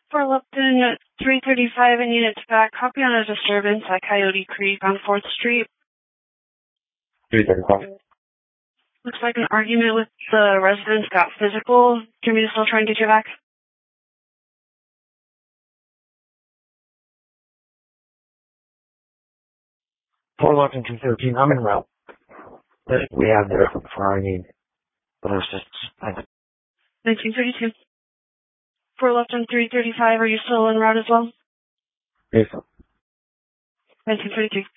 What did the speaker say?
For Lupton at 335 and units back, copy on a disturbance at Coyote Creek on 4th Street. 335. Looks like an argument with the residents got physical. Do you want me to still try and get you back? For Lupton 213, I'm en route. We have there for our need. But it's just, 1932. For Lupton 335, are you still en route as well? Yes. 1932.